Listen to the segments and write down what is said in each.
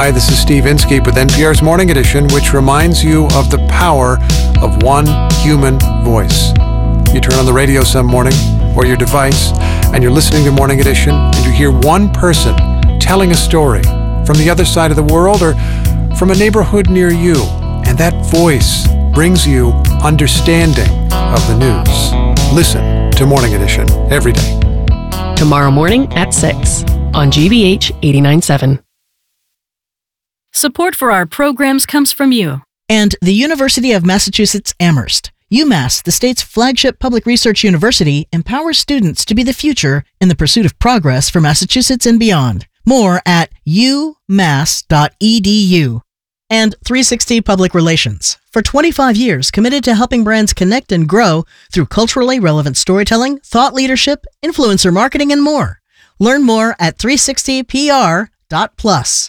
Hi, this is Steve Inskeep with NPR's Morning Edition, which reminds you of the power of one human voice. You turn on the radio some morning or your device and you're listening to Morning Edition and you hear one person telling a story from the other side of the world or from a neighborhood near you. And that voice brings you understanding of the news. Listen to Morning Edition every day. Tomorrow morning at 6 on GBH 89.7. Support for our programs comes from you. And the University of Massachusetts Amherst. UMass, the state's flagship public research university, empowers students to be the future in the pursuit of progress for Massachusetts and beyond. More at umass.edu. And 360 Public Relations. For 25 years, committed to helping brands connect and grow through culturally relevant storytelling, thought leadership, influencer marketing, and more. Learn more at 360pr.plus.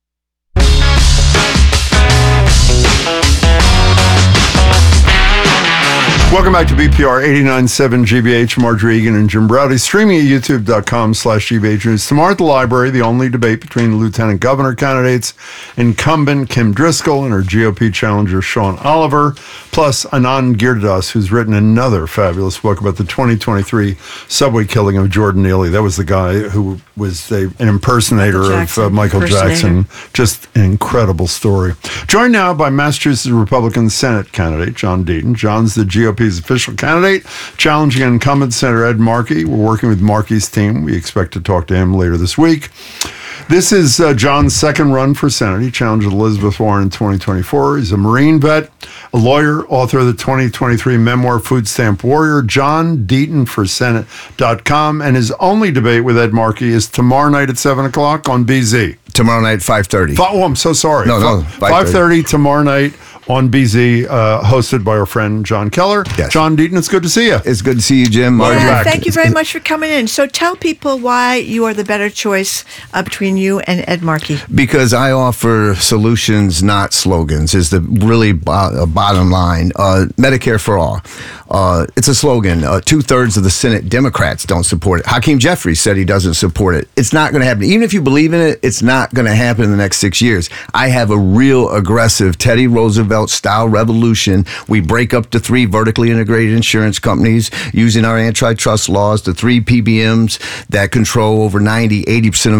Welcome back to BPR 89.7 GBH. Marjorie Egan and Jim Browdy, streaming at youtube.com/GBH News. Tomorrow at the library, the only debate between the lieutenant governor candidates, incumbent Kim Driscoll and her GOP challenger Sean Oliver, plus Anand Giridharadas, who's written another fabulous book about the 2023 subway killing of Jordan Neely. That was the guy who was an impersonator of Michael Jackson. Just an incredible story. Joined now by Massachusetts Republican Senate candidate John Deaton. John's the GOP's official candidate, challenging incumbent Senator Ed Markey. We're working with Markey's team. We expect to talk to him later this week. This is John's second run for Senate. He challenged Elizabeth Warren in 2024. He's a Marine vet, a lawyer, author of the 2023 memoir Food Stamp Warrior. John Deaton for Senate.com. And his only debate with Ed Markey is tomorrow night at 7 o'clock on BZ. Tomorrow night, 5:30. Oh, I'm so sorry. No, 5:30 tomorrow night on BZ, hosted by our friend John Keller. Yes. John Deaton, it's good to see you. It's good to see you, Jim. Yeah, thank you very much for coming in. So tell people why you are the better choice between you and Ed Markey. Because I offer solutions, not slogans, is the really bottom line. Medicare for all. It's a slogan. 2/3 of the Senate Democrats don't support it. Hakeem Jeffries said he doesn't support it. It's not going to happen. Even if you believe in it, it's not going to happen in the next 6 years. I have a real aggressive Teddy Roosevelt-style revolution. We break up the 3 vertically integrated insurance companies using our antitrust laws, the 3 PBMs that control over 80% of